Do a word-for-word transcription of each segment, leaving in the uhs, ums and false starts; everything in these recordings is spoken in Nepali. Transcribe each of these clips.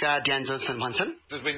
अमेरिकाका ड्यान जोन्सन भन्छन्,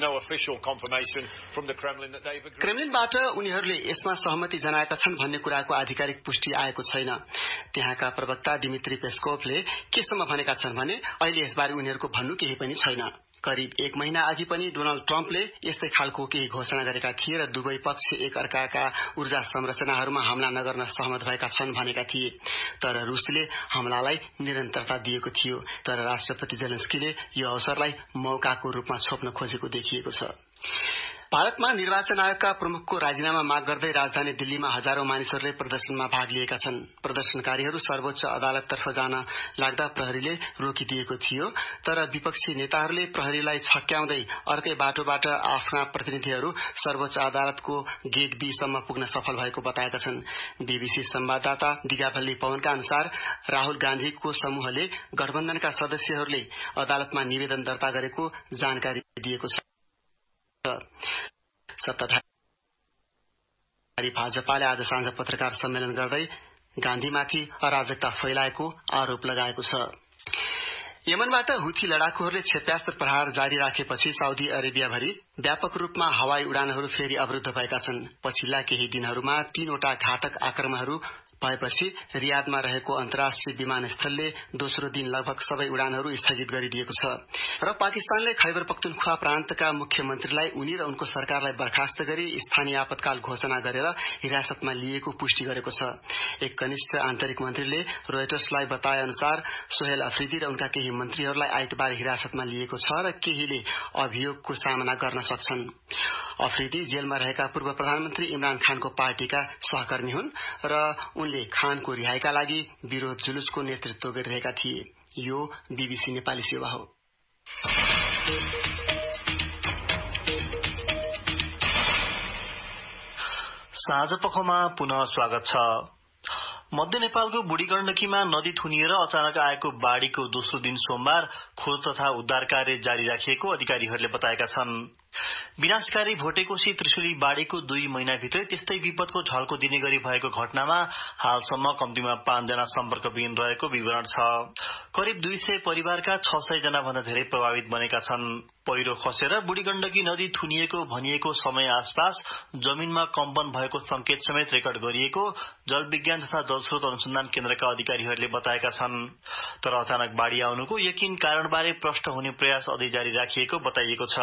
क्रेमलिनबाट उनीहरूले यसमा सहमति जनाएका छन् भन्ने कुराको आधिकारिक पुष्टि आएको छैन। त्यहाँका प्रवक्ता दिमित्री पेस्कोभले केसम्म भनेका छन् भने अहिले यसबारे उनीहरूको भन्नु केही पनि छैन। करिब एक महिना अघि पनि डोनाल्ड ट्रम्पले यस्तै खालको केही घोषणा गरेका थिए र दुवै पक्ष एक अर्काका ऊर्जा संरचनाहरूमा हमला नगर्न सहमत भएका छन् भनेका थिए। तर रुसले हमलालाई निरन्तरता दिएको थियो। तर राष्ट्रपति जेलेन्स्कीले यो अवसरलाई मौकाको रूपमा छोप्न खोजेको देखिएको छ। भारतमा निर्वाचन आयोगका प्रमुखको राजीनामा माग गर्दै राजधानी दिल्लीमा हजारौं मानिसहरूले प्रदर्शनमा भाग लिएका छन्। प्रदर्शनकारीहरू सर्वोच्च अदालततर्फ जान लाग्दा प्रहरीले रोकिदिएको थियो। तर विपक्षी नेताहरूले प्रहरीलाई छक्क्याउँदै अर्कै बाटोबाट आफ्ना प्रतिनिधिहरू सर्वोच्च अदालतको गेट बी सम्म पुग्न सफल भएको बताएका छन्। बीबीसी संवाददाता दिगाभल्ली पवनका अनुसार राहुल गान्धीको समूहले गठबन्धनका सदस्यहरूले अदालतमा निवेदन दर्ता गरेको जानकारी दिएको छ। सत्ताधारी भाजपाले आज साँझ पत्रकार सम्मेलन गर्दै गान्धीमाथि अराजकता फैलाएको आरोप लगाएको छ। यमनबाट हुथी लडाकुहरूले क्षेप्यास्त्र प्रहार जारी राखेपछि साउदी अरेबियाभरि व्यापक रूपमा हवाई उडानहरू फेरि अवरुद्ध भएका छन्। पछिल्ला केही दिनहरूमा तीनवटा घातक आक्रमणहरू भएपछि रियादमा रहेको अन्तर्राष्ट्रिय विमानस्थलले दोस्रो दिन लगभग सबै उडानहरू स्थगित गरिदिएको छ र पाकिस्तानले खैबर पख्तुनख्वा प्रान्तका मुख्यमन्त्रीलाई उनी र उनको सरकारलाई बर्खास्त गरी स्थानीय आपतकाल घोषणा गरेर हिरासतमा लिएको पुष्टि गरेको छ। एक कनिष्ठ आन्तरिक मन्त्रीले रोयटर्सलाई बताए अनुसार सोहेल अफ्रिदी र उनका केही मन्त्रीहरूलाई आइतबार हिरासतमा लिएको छ र केहीले अभियोगको सामना गर्न सक्छन्। अफ्रिदी जेलमा रहेका पूर्व प्रधानमन्त्री इमरान खानको पार्टीका सहकर्मी हुन् र उनले खानको रिहाईका लागि विरोध जुलुसको नेतृत्व गरिरहेका थिए। यो बीबीसी नेपाली सेवा हो। साँझपखमा पुनः स्वागत छ। मध्य नेपालको बुढी गण्डकीमा नदी थुनिएर अचानक आएको बाढ़ीको दोस्रो दिन सोमबार खोज तथा उद्धार कार्य जारी राखिएको अधिकारीहरूले बताएका छन्। विनाशकारी भोटेकोशी त्रिशुली बाढ़ीको दुई महिनाभित्रै त्यस्तै विपदको झल्को दिने गरी भएको घटनामा हालसम्म कम्तीमा पाँचजना सम्पर्कविहीन रहेको विवरण छ। करिब दुई सय परिवारका छ सय जना भन्दा धेरै प्रभावित बनेका छन्। पहिरो खसेर बुढी गण्डकी नदी थुनिएको भनिएको समय आसपास जमिनमा कम्पन भएको संकेत समेत रेकर्ड गरिएको जलविज्ञान तथा जलस्रोत अनुसन्धान केन्द्रका अधिकारीहरूले बताएका छन्। तर अचानक बाढ़ी आउनुको यकिन कारणबारे प्रष्ट हुने प्रयास अझै जारी राखिएको बताइएको छ।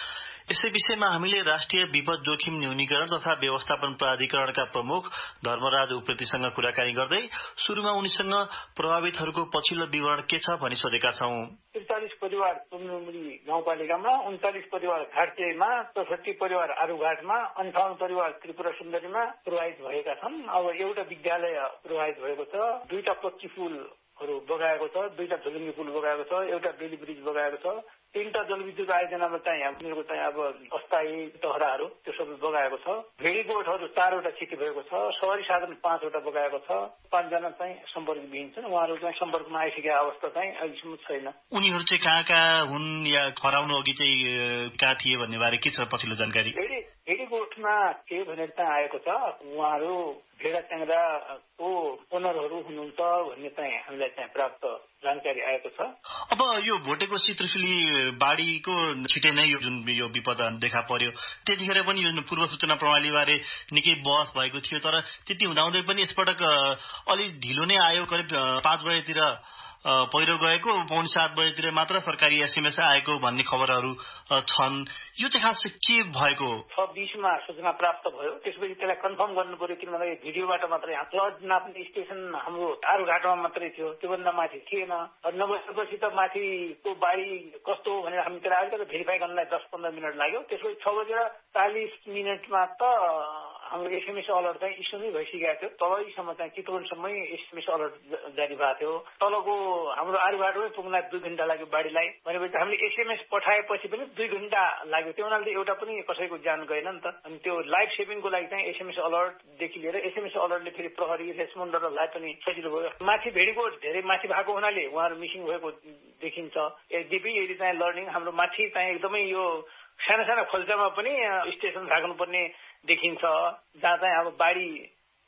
यसै विषयमा हामीले राष्ट्रिय विपद जोखिम न्यूनीकरण तथा व्यवस्थापन प्राधिकरणका प्रमुख धर्मराज उप्रेतीसँग कुराकानी गर्दै सुरुमा उनीसँग प्रभावितहरूको पछिल्लो विवरण के छ भनी सोधेका छौं। त्रिचालिस परिवार तुमलुमुडी गाउँपालिकामा, उन्चालिस परिवार घाटचेमा, चौसठी परिवार आरुघाटमा, अन्ठाउन्न परिवार त्रिपुरा सुन्दरीमा प्रभावित भएका छन्। अब एउटा विद्यालय प्रभावित भएको छ, दुईटा पक्की पुलहरू बगाएको छ, दुईटा झुलुङ्गी पुल बगाएको छ, एउटा बेली ब्रिज बगाएको छ, तीनटा जलविद्युत आयोजनामा चाहिँ हामीहरूको चाहिँ अब अस्थायी टहराहरू त्यो सबै बगाएको छ। भेडी गोठहरू चारवटा क्षति भएको छ, सवारी साधन पाँचवटा बगाएको छ, पाँचजना चाहिँ सम्पर्कविहीन छन्। उहाँहरू चाहिँ सम्पर्कमा आइसकेको अवस्था चाहिँ अहिलेसम्म छैन। उनीहरू चाहिँ कहाँ कहाँ हुन् या खराउनु अघि चाहिँ कहाँ थिए भन्ने बारे के छ पछिल्लो जानकारी? भेडी भेडी गोठमा के भनेर चाहिँ आएको छ, उहाँहरू भेडा च्याङ्राको ओनरहरू हुनुहुन्छ भन्ने चाहिँ हामीलाई चाहिँ प्राप्त जानकारी आएको छ। अब यो भोटेकोशी त्रिशुली बाढ़ीको छिटै नै यो जुन यो विपद देखा पर्यो त्यतिखेर पनि यो पूर्व सूचना प्रणालीबारे निकै बहस भएको थियो। तर त्यति हुँदाहुँदै पनि यसपटक अलि ढिलो नै आयो। करिब पाँच बजेतिर पहिरो गएको, पौने सात बजेतिर मात्र सरकारी एसएमएस आएको भन्ने खबरहरू छन्। यो चाहिँ खास के भएको? छ बीसमा सूचना प्राप्त भयो, त्यसपछि त्यसलाई कन्फर्म गर्नु पर्यो किनभने भिडियोबाट मात्रै फ्लड नाप्ने स्टेसन हाम्रो आरुघाटमा मात्रै थियो, त्योभन्दा माथि थिएन। नभएपछि त माथिको बाढी कस्तो हो भनेर हामी त्यसलाई अलिकति भेरिफाई गर्नलाई दस पन्ध्र मिनट लाग्यो। त्यसपछि छ बजेर चालिस मिनटमा त हाम्रो एसएमएस अलर्ट चाहिँ इस्यु नै भइसकेको थियो। तलैसम्म चाहिँ चितवनसम्मै एसएमएस अलर्ट जारी भएको थियो। तलको हाम्रो आरुघाटमै पुग्न दुई घण्टा लाग्यो बाढीलाई भनेपछि हामीले एसएमएस पठाएपछि पनि दुई घण्टा लाग्यो। त्यो हुनाले एउटा पनि कसैको ज्यान गएन नि त। अनि त्यो लाइफ सेभिङको लागि चाहिँ एसएमएस अलर्टदेखि लिएर एसएमएस अलर्टले फेरि प्रहरी रेस्पोन्डरलाई पनि सजिलो भयो। माथि भेडीको धेरै माथि भएको हुनाले उहाँहरू मिसिङ भएको देखिन्छ। यद्यपि यदि चाहिँ लर्निङ हाम्रो माथि चाहिँ एकदमै यो साना साना खोल्सामा पनि स्टेसन राख्नुपर्ने देखिन्छ, जहाँ चाहिँ अब बाढी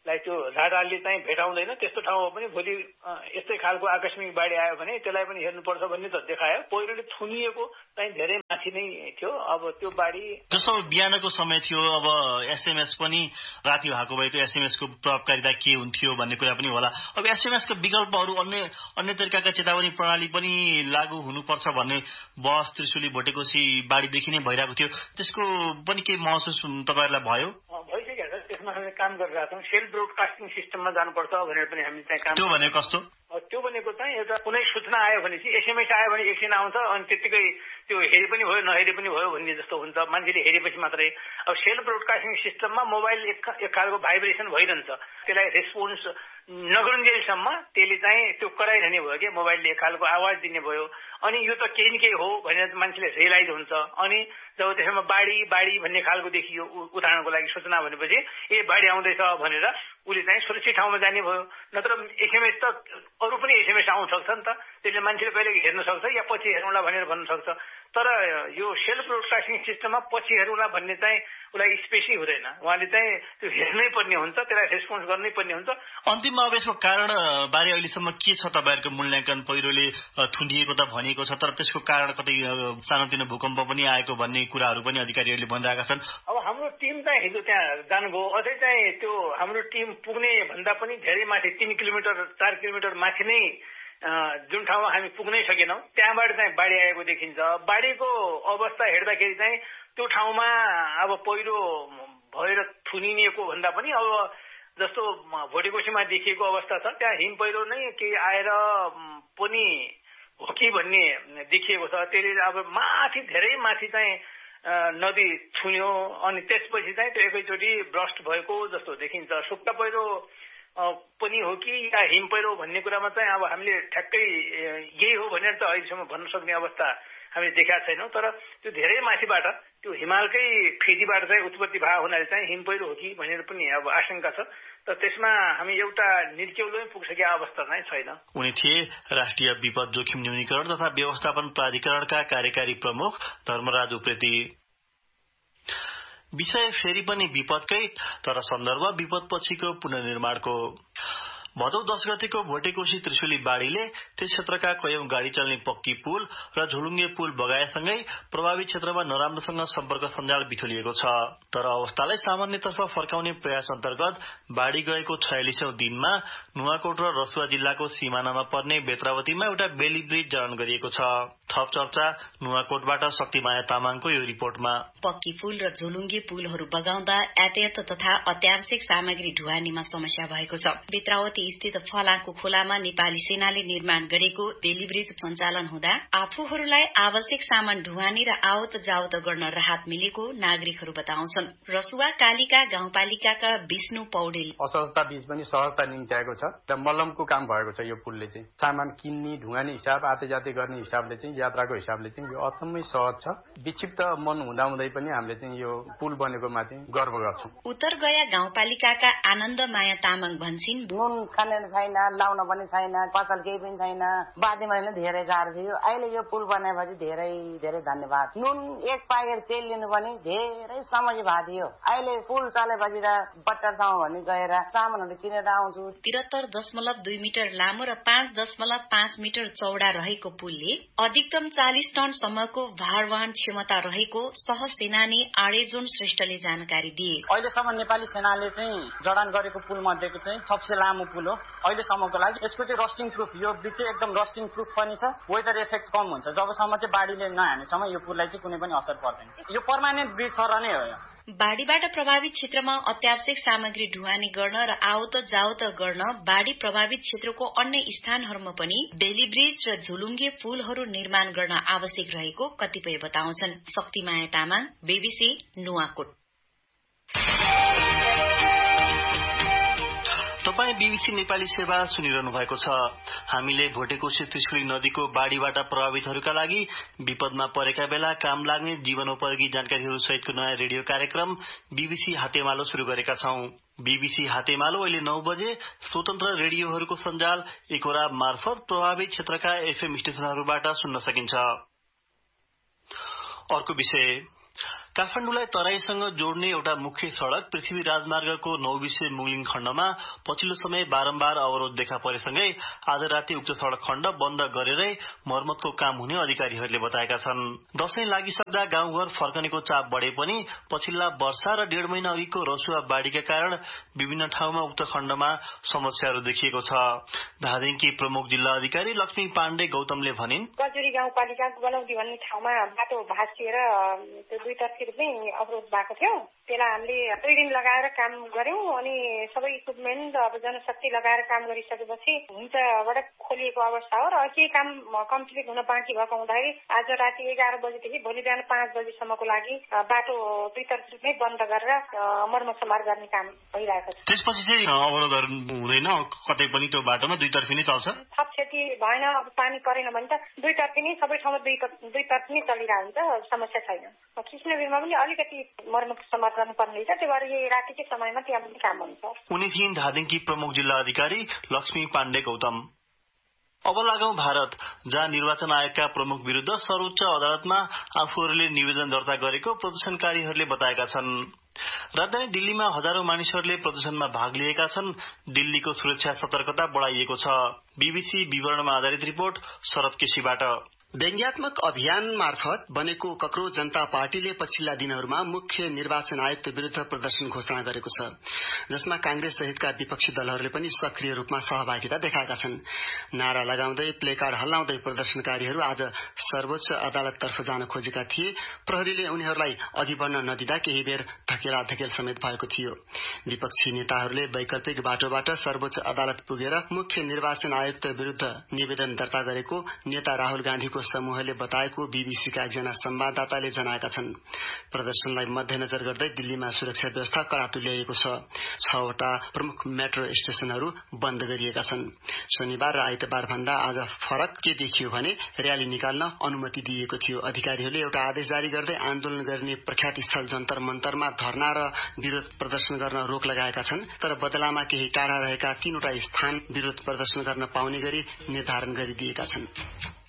लाई त्यो राडारले चाहिँ भेटाउँदैन। त्यस्तो ठाउँमा पनि भोलि यस्तै खालको आकस्मिक बाढी आयो भने त्यसलाई पनि हेर्नुपर्छ भन्ने त देखायो। पहिरोले थुनिएको चाहिँ धेरै माथि नै थियो। अब त्यो बाढी जस्तो बिहानको समय थियो, अब एसएमएस पनि राति भएको भएको एसएमएसको प्रभावकारिता के हुन्थ्यो भन्ने कुरा पनि होला। अब एसएमएसको विकल्पहरू अन्य अन्य तरिकाका चेतावनी प्रणाली पनि लागू हुनुपर्छ भन्ने बहस त्रिशुली भोटेकोशी बाढीदेखि नै भइरहेको थियो। त्यसको पनि केही महसुस तपाईँहरूलाई भयो? भइसकेको छ। त्यसमा हामी काम गरिरहेका छौँ। सेल्फ ब्रोडकास्टिङ सिस्टममा जानुपर्छ भनेर पनि हामी चाहिँ काम। त्यो भनेको कस्तो? त्यो भनेको चाहिँ एउटा कुनै सूचना आयो भनेपछि एसएमएस आयो भने एकछिन आउँछ अनि त्यतिकै त्यो हेरे पनि भयो नहेरे पनि भयो भन्ने जस्तो हुन्छ। मान्छेले हेरेपछि मात्रै। अब सेल्फ ब्रोडकास्टिङ सिस्टममा मोबाइल एक एक खालको भाइब्रेसन भइरहन्छ। त्यसलाई रेस्पोन्स नगरुन्जेलसम्म त्यसले चाहिँ त्यो कराइरहने भयो कि मोबाइलले एक खालको आवाज दिने भयो। अनि यो त केही न केही हो भनेर मान्छेले रियलाइज हुन्छ। अनि जब त्यसमा बाढी बाढी भन्ने खालको देखियो उदाहरणको लागि सूचना भनेपछि ए बाढी आउँदैछ भनेर उसले चाहिँ सुरक्षित ठाउँमा जाने भयो। नत्र एसएमएस त अरू पनि एसएमएस आउन सक्छ नि त। त्यसले मान्छेले कहिले हेर्न सक्छ या पछि हेरौँला भनेर भन्न सक्छ। तर यो सेल्फ ब्रोडकास्टिङ सिस्टममा पछि हेरौँला भन्ने चाहिँ उसलाई स्पेसै हुँदैन। उहाँले चाहिँ त्यो हेर्नै पर्ने हुन्छ, त्यसलाई रेस्पोन्स गर्नै पर्ने हुन्छ। अन्तिममा अब यसको कारण बारे अहिलेसम्म के छ तपाईँहरूको मूल्याङ्कन? पहिरोले थुनिएको त भनिएको छ, तर त्यसको कारण कतै सानोतिनो भूकम्प पनि आएको भन्ने कुराहरू पनि अधिकारीहरूले भनिरहेका छन्। अब हाम्रो टिम चाहिँ हिजो त्यहाँ जानुभयो। अझै चाहिँ त्यो हाम्रो टिम पुग्ने भन्दा पनि धेरै माथि तीन किलोमिटर चार किलोमिटर माथि नै जुन ठाउँमा हामी पुग्नै सकेनौँ त्यहाँबाट चाहिँ बाढी आएको देखिन्छ। बाढीको अवस्था हेर्दाखेरि चाहिँ त्यो ठाउँमा अब पहिरो भएर थुनिएको भन्दा पनि अब जस्तो भोटेकोशीमा देखिएको अवस्था छ त्यहाँ हिम पहिरो नै केही आएर पनि हो कि भन्ने देखिएको छ। त्यसले अब माथि धेरै माथि चाहिँ नदी छुन्यो अनि त्यसपछि चाहिँ त्यो एकैचोटि ब्रस्ट भएको जस्तो देखिन्छ। सुक्खा पहिरो पनि हो कि या हिम पहिरो भन्ने कुरामा चाहिँ अब हामीले ठ्याक्कै यही हो भनेर त अहिलेसम्म भन्न सक्ने अवस्था हामीले देखाएको छैनौँ। तर त्यो धेरै माथिबाट त्यो हिमालकै फेदीबाट चाहिँ उत्पत्ति भएको हुनाले चाहिँ हिम पहिरो हो कि भनेर पनि अब आशंका छ। तर त्यसमा हामी एउटा निर्केउलोमै पुगिसकेको अवस्था चाहिँ छैन। उनी थिए राष्ट्रिय विपद जोखिम न्यूनीकरण तथा व्यवस्थापन प्राधिकरणका कार्यकारी प्रमुख धर्मराज उप्रेती। विषय फेरि पनि विपदकै, तर सन्दर्भ विपद पछिको पुनर्निर्माणको। भदौ दश गतेको भोटेकोशी त्रिशुली बाढीले त्यस क्षेत्रका कयौं गाड़ी चल्ने पक्की पुल र झुलुङ्गे पुल बगाएसँगै प्रभावित क्षेत्रमा नराम्रोसँग सम्पर्क सञ्जाल बिथोलिएको छ। तर अवस्थालाई सामान्यतर्फ फर्काउने प्रयास अन्तर्गत बाढी गएको छयालिसौं दिनमा नुवाकोट र रसुवा जिल्लाको सीमानामा पर्ने बेत्रावतीमा एउटा बेली ब्रिज जडान गरिएको छ। थप चर्चा नुवाकोटबाट शक्तिमाया तामाङको यो रिपोर्टमा। पक्की पुल र झुलुङ्गे पुलहरू बगाउँदा यातायात तथा अत्यावश्यक सामग्री ढुवानीमा समस्या भएको छ। बेत्रावती स्थित फलाको खोलामा नेपाली सेनाले निर्माण गरेको बेली ब्रिज सञ्चालन हुँदा आफूहरूलाई आवश्यक सामान ढुवानी र आवत जावत गर्न राहत मिलेको नागरिकहरू बताउँछन्। रसुवा कालिका गाउँपालिकाका विष्णु पौडेल असहजता बीच पनि सहजता निम्त्याएको छ र मल्लमको काम भएको छ। यो पुलले चाहिँ सामान किन्ने ढुवानी हिसाब आते जाते गर्ने हिसाबले चाहिँ यात्राको हिसाबले चाहिँ यो अचम्मै सहज छ। विक्षिप्त मन हुँदाहुँदै पनि हामीले चाहिँ यो पुल बनेकोमा चाहिँ गर्व गर्छौं। उत्तर गया गाउँपालिकाका आनन्द माया तामाङ भन्छिन् नुन खाने छैन, लाउन पनि छैन, पसल केही पनि छैन। बाध्यमाले धेरै गाह्रो थियो। अहिले यो पुल बनेपछि धेरै धेरै धन्यवाद। नुन एक पाकेट तेल लिनु पनि धेरै समस्या भएको थियो। अहिले पुल चलेपछि त बट्टरसम्म भन्ने गएर सामानहरू किनेर आउँछु। त्रिहत्तर दशमलव दुई मिटर लामो र पाँच दशमलव पाँच मिटर चौडा रहेको पुलले अधिकतम चालिस टन सम्मको भारवहन क्षमता रहेको सहसेनानी आडेजोन श्रेष्ठले जानकारी दिए। अहिलेसम्म नेपाली सेनाले चाहिँ जडान गरेको पुल मध्येको चाहिँ सबसे लामो पुल हो अहिलेसम्मको लागि। यसको चाहिँ रस्टिङ प्रुफ, यो ब्रिज चाहिँ एकदम रस्टिङ प्रुफ पनि छ। वेदर इफेक्ट कम हुन्छ जबसम्म चाहिँ बाढीले नहानेसम्म यो पुललाई चाहिँ कुनै पनि असर पर्दैन। यो पर्मानेन्ट ब्रिज सर नै हो। बाढीबाट प्रभावित क्षेत्रमा अत्यावश्यक सामग्री ढुवानी गर्न र आवत जावत गर्न बाढी प्रभावित क्षेत्रको अन्य स्थानहरूमा पनि बेली ब्रिज र झुलुङ्गे पुलहरू निर्माण गर्न आवश्यक रहेको कतिपय बताउँछन्। शक्तिमाया तामाङ, बीबीसी नुवाकोट। तपाई बीबीसी नेपाली सेवा सुनिरहनु भएको छ। हामीले भोटेकोशी त्रिशुली नदीको बाढीबाट प्रभावितहरूका लागि विपदमा परेका बेला काम लाग्ने जीवनोपयोगी जानकारीहरू सहितको नयाँ रेडियो कार्यक्रम बीबीसी हातेमालो शुरू गरेका छौं। बीबीसी हातेमालो अहिले नौ बजे स्वतन्त्र रेडियोहरूको सञ्जाल एकोरा मार्फत प्रभावित क्षेत्रका एफएम स्टेशनहरूबाट सुन्न सकिन्छ। अर्को विषय, काठमाडौँलाई तराईसँग जोड्ने एउटा मुख्य सड़क पृथ्वी राजमार्गको नौबिसे मुगलिङ खण्डमा पछिल्लो समय बारम्बार अवरोध देखा परेसँगै आज राति उक्त सड़क खण्ड बन्द गरेरै मर्मतको काम हुने अधिकारीहरूले बताएका छन्। दशैं लागिसक्दा गाउँघर फर्कनेको चाप बढे पनि पछिल्ला वर्षा र डेढ महिना अघिको रसुवा बाढ़ीका कारण विभिन्न ठाउँमा उक्त खण्डमा समस्याहरू देखिएको छ। धादिङकी प्रमुख जिल्ला अधिकारी लक्ष्मी पाण्डे गौतमले भनिन्, गजुरी गाउँपालिका गलौदी भन्ने ठाउँमा बाटो भाँचिएर त्यो दुईतर्फी पनि अवरोध भएको थियो। त्यसलाई हामीले दुई दिन लगाएर काम गर्यौं अनि सबै इक्विपमेन्ट अब जनशक्ति लगाएर काम गरिसकेपछि हुन्छबाट खोलिएको अवस्था हो र केही काम कम्प्लिट हुन बाँकी भएको हुँदाखेरि आज राति एघार बजेदेखि भोलि बिहान पाँच बजेसम्मको लागि बाटो दुईतर्फी नै बन्द गरेर मर्मत समार गर्ने काम भइरहेको छ। त्यसपछि चाहिँ अवरोधहरू हुँदैन, कतै पनि त्यो बाटोमा दुईतर्फी नै चल्छ। थप क्षति भएन, अब पानी परेन भने त दुईतर्फी नै सबै ठाउँमा दुईतर्फी नै चलिरहेको हुन्छ, समस्या छैन। कृष्णवीरमा पनि अलिकति मर्मत समार गर्नुपर्ने छ, त्यो भएर यही रातिकै समयमा त्यहाँ पनि काम हुन्छ। उनी थिइन् धादिङकी प्रमुख जिल्ला अधिकारी लक्ष्मी पाण्डे गौतम। अब लागौं भारत, जहाँ निर्वाचन आयोगका प्रमुख विरूद्ध सर्वोच्च अदालतमा आफूहरूले निवेदन दर्ता गरेको प्रदर्शनकारीहरूले बताएका छन्। राजधानी दिल्लीमा हजारौं मानिसहरूले प्रदर्शनमा भाग लिएका छन्। दिल्लीको सुरक्षा सतर्कता बढ़ाइएको छ। बीबीसी विवरणमा आधारित रिपोर्ट शरद केसीबाट। व्यङ्ग्यात्मक अभियान मार्फत बनेको कक्रोच जनता पार्टीले पछिल्ला दिनहरूमा मुख्य निर्वाचन आयुक्त विरूद्ध प्रदर्शन घोषणा गरेको छ, जसमा कांग्रेस सहितका विपक्षी दलहरूले पनि सक्रिय रूपमा सहभागिता देखाएका छन्। नारा लगाउँदै प्लेकार्ड हल्लाउँदै प्रदर्शनकारीहरू आज सर्वोच्च अदालततर्फ जान खोजेका थिए। प्रहरीले उनीहरूलाई अघि बढ़न नदिँदा केही बेर धकेला धकेल समेत भएको थियो। विपक्षी नेताहरूले वैकल्पिक बाटोबाट सर्वोच्च अदालत पुगेर मुख्य निर्वाचन आयुक्त विरूद्ध निवेदन दर्ता गरेको नेता राहुल गान्धीको समूहले बताएको बीबीसीका एकजना संवाददाताले जनाएका छन्। प्रदर्शनलाई मध्यनजर गर्दै दिल्लीमा सुरक्षा व्यवस्था कड़ा तुल्याइएको छ। छवटा प्रमुख मेट्रो स्टेशनहरू बन्द गरिएका छन्। शनिबार र आइतबार भन्दा आज फरक के देखियो भने र्याली निकाल्न अनुमति दिइएको थियो। अधिकारीहरूले एउटा आदेश जारी गर्दै आन्दोलन गर्ने प्रख्यात स्थल जन्तर मन्तरमा धरना र विरोध प्रदर्शन गर्न रोक लगाएका छन्, तर बदलामा केही टाढा रहेका तीनवटा स्थान विरोध प्रदर्शन गर्न पाउने गरी निर्धारण गरिदिएका छन्।